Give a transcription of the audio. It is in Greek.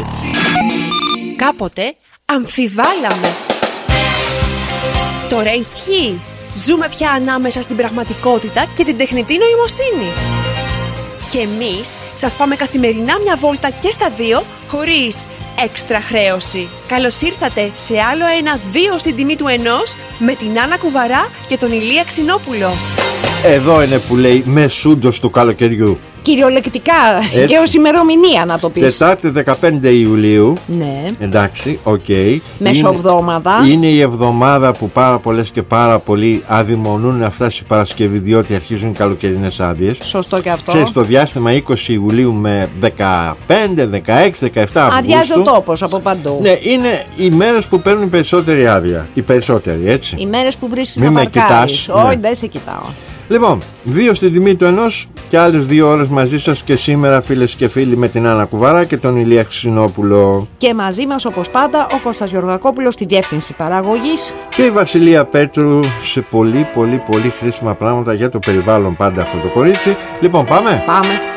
Κάποτε αμφιβάλαμε. Τώρα ισχύει. Ζούμε πια ανάμεσα στην πραγματικότητα και την τεχνητή νοημοσύνη. Και εμείς σας πάμε καθημερινά μια βόλτα και στα δύο, χωρίς έξτρα χρέωση. Καλώς ήρθατε σε άλλο ένα 2 στην τιμή του 1 με την Άννα Κουβαρά και τον Ηλία Ξινόπουλο. Εδώ είναι που λέει μεσούντος του καλοκαιριού. Κυριολεκτικά και ως ημερομηνία να το πεις. Τετάρτη 15 Ιουλίου. Ναι. Εντάξει, οκ. Μεσοβδόμαδα. Είναι η εβδομάδα που πάρα πολλές και πάρα πολλοί αδειμονούν να φτάσει η Παρασκευή, διότι αρχίζουν οι καλοκαιρινές άδειες. Σωστό και αυτό. Και στο διάστημα 20 Ιουλίου με 15, 16, 17 Αυγούστου. Αδειάζει ο τόπος από παντού. Ναι, είναι οι μέρες που παίρνουν περισσότερη άδεια. Οι περισσότεροι, έτσι. Οι μέρες που βρίσκεις Μη να με παρκάρεις. κοιτάς, Όχι, ναι. δεν σε κοιτάω. Λοιπόν, 2 στην τιμή του 1 και άλλες 2 ώρες μαζί σας και σήμερα, φίλες και φίλοι, με την Άννα Κουβαρά και τον Ηλία Ξινόπουλο. Και μαζί μας όπως πάντα ο Κώστας Γεωργακόπουλος στη διεύθυνση παραγωγής. Και η Βασιλεία Πέτρου σε πολύ χρήσιμα πράγματα για το περιβάλλον, πάντα αυτό το κορίτσι. Λοιπόν, πάμε. Πάμε.